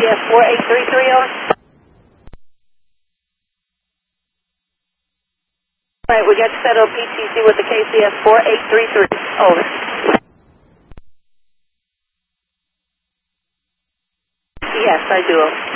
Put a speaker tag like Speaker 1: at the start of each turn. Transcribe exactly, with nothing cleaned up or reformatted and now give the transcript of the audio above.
Speaker 1: S four eight three three, over. All right, we got settled P T C with the K C S four eight three three, over. Yes, I do.